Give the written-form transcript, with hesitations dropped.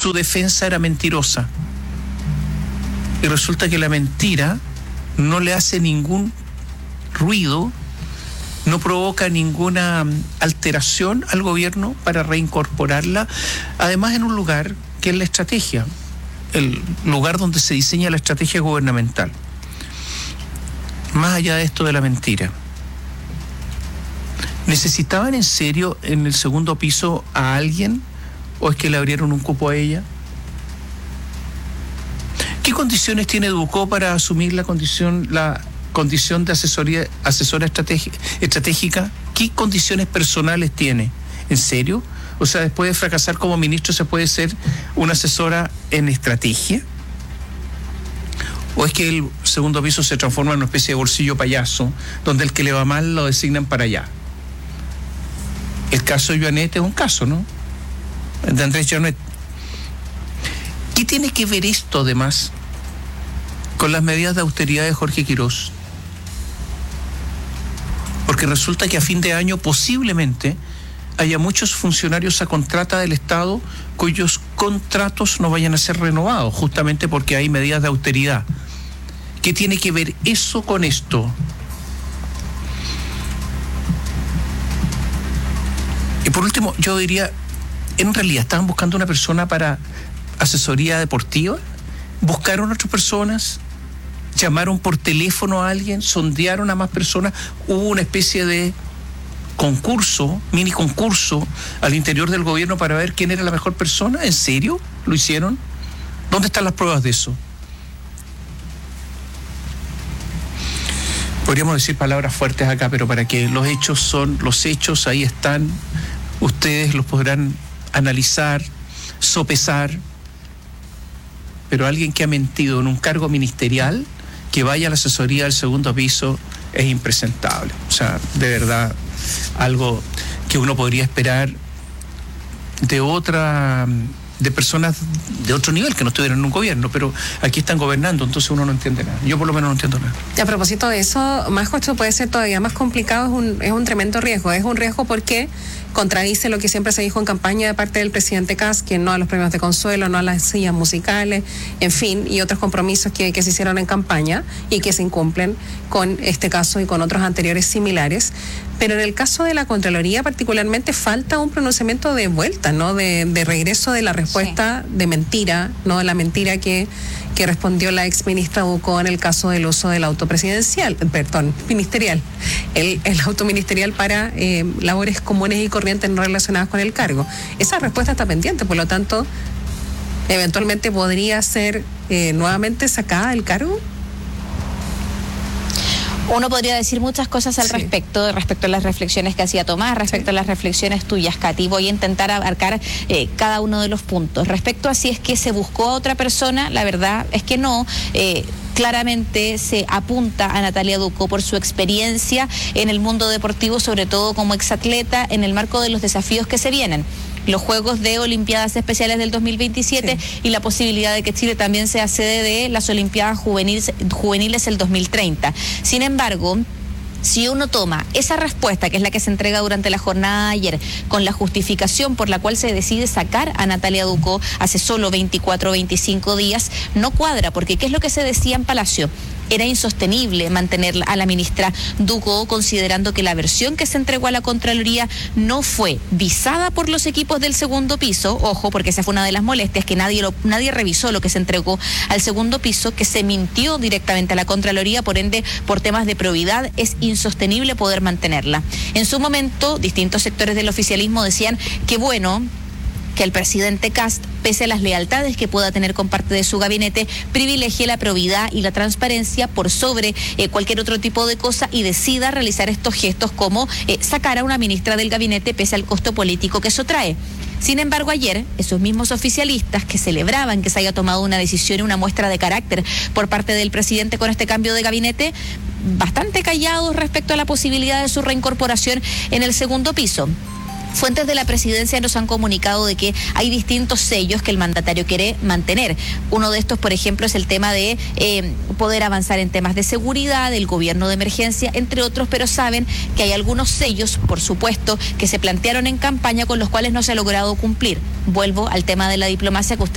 su defensa era mentirosa. Y resulta que la mentira no le hace ningún ruido, no provoca ninguna alteración al gobierno para reincorporarla, además en un lugar que es la estrategia, el lugar donde se diseña la estrategia gubernamental. Más allá de esto de la mentira, ¿necesitaban en serio en el segundo piso a alguien o es que le abrieron un cupo a ella? ¿Qué condiciones tiene Ducó para asumir la condición de asesora estratégica? ¿Qué condiciones personales tiene? ¿En serio? O sea, después de fracasar como ministro, ¿se puede ser una asesora en estrategia? ¿O es que el segundo piso se transforma en una especie de bolsillo payaso, donde el que le va mal lo designan para allá? El caso de Joanet es un caso, ¿no? De Andrés Joanet. ¿Qué tiene que ver esto, además, con las medidas de austeridad de Jorge Quirós? Porque resulta que a fin de año posiblemente haya muchos funcionarios a contrata del Estado cuyos contratos no vayan a ser renovados, justamente porque hay medidas de austeridad. ¿Qué tiene que ver eso con esto? Y por último, yo diría, en realidad, ¿estaban buscando una persona para asesoría deportiva? ¿Buscaron a otras personas? ¿Llamaron por teléfono a alguien? ¿Sondearon a más personas? ¿Hubo una especie de concurso, mini concurso al interior del gobierno para ver quién era la mejor persona? ¿En serio? ¿Lo hicieron? ¿Dónde están las pruebas de eso? Podríamos decir palabras fuertes acá, pero para que los hechos son los hechos, ahí están. Ustedes los podrán analizar, sopesar, pero alguien que ha mentido en un cargo ministerial, que vaya a la asesoría del segundo piso, es impresentable. O sea, de verdad, algo que uno podría esperar de personas de otro nivel que no estuvieran en un gobierno, pero aquí están gobernando, entonces uno no entiende nada. Yo por lo menos no entiendo nada. A propósito de eso, Majo, esto puede ser todavía más complicado, es un tremendo riesgo. Es un riesgo porque contradice lo que siempre se dijo en campaña de parte del presidente Kast, que no a los premios de consuelo, no a las sillas musicales, en fin, y otros compromisos que se hicieron en campaña y que se incumplen con este caso y con otros anteriores similares. Pero en el caso de la Contraloría particularmente falta un pronunciamiento de vuelta, ¿no? De regreso de la respuesta de mentira, ¿no? La mentira que respondió la exministra Ducó en el caso del uso del auto ministerial. El auto ministerial para labores comunes y corrientes no relacionadas con el cargo. Esa respuesta está pendiente, por lo tanto, eventualmente podría ser nuevamente sacada del cargo. Uno podría decir muchas cosas al respecto a las reflexiones que hacía Tomás, respecto a las reflexiones tuyas, Katy. Voy a intentar abarcar cada uno de los puntos. Respecto a si es que se buscó a otra persona, la verdad es que no. Claramente se apunta a Natalia Ducó por su experiencia en el mundo deportivo, sobre todo como exatleta, en el marco de los desafíos que se vienen. Los Juegos de Olimpiadas Especiales del 2027 y la posibilidad de que Chile también sea sede de las Olimpiadas Juveniles el 2030. Sin embargo, si uno toma esa respuesta, que es la que se entrega durante la jornada de ayer, con la justificación por la cual se decide sacar a Natalia Ducó hace solo 24 o 25 días, no cuadra, porque ¿qué es lo que se decía en Palacio? Era insostenible mantener a la ministra Ducó, considerando que la versión que se entregó a la Contraloría no fue visada por los equipos del segundo piso. Ojo, porque esa fue una de las molestias, que nadie revisó lo que se entregó al segundo piso, que se mintió directamente a la Contraloría, por ende, por temas de probidad, es insostenible poder mantenerla. En su momento, distintos sectores del oficialismo decían que bueno, que el presidente Kast, pese a las lealtades que pueda tener con parte de su gabinete, privilegie la probidad y la transparencia por sobre cualquier otro tipo de cosa y decida realizar estos gestos como sacar a una ministra del gabinete pese al costo político que eso trae. Sin embargo, ayer, esos mismos oficialistas que celebraban que se haya tomado una decisión y una muestra de carácter por parte del presidente con este cambio de gabinete, bastante callados respecto a la posibilidad de su reincorporación en el segundo piso. Fuentes de la presidencia nos han comunicado de que hay distintos sellos que el mandatario quiere mantener. Uno de estos, por ejemplo, es el tema de poder avanzar en temas de seguridad, del gobierno de emergencia, entre otros, pero saben que hay algunos sellos, por supuesto, que se plantearon en campaña con los cuales no se ha logrado cumplir. Vuelvo al tema de la diplomacia que usted